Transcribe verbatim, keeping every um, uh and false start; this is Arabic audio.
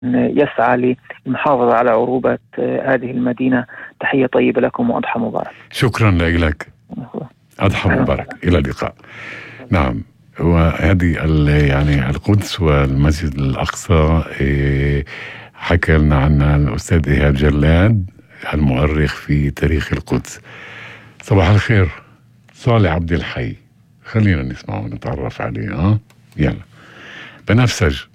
يسعى للمحافظة على عروبة هذه المدينة. تحية طيبة لكم وأضحى مبارك. شكرا لك، أضحى مبارك، إلى اللقاء. نعم، وهذه يعني القدس والمسجد الأقصى حكى لنا عنها الأستاذ إيهاب جلاد، المؤرخ في تاريخ القدس. صباح الخير صالح عبد الحي، خلينا نسمعه ونتعرف عليه. ها يلا. بنفسج